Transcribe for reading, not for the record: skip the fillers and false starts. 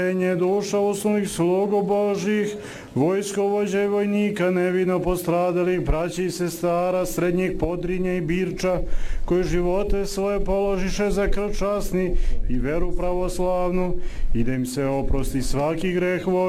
Duša uslovnih slugu Božih, vojskovođa i vojnika, nevino postradalih, braća i sestara, srednjih Podrinja i Birča, koji živote svoje položiše za krv časni i veru pravoslavnu, i da im se oprosti svaki greh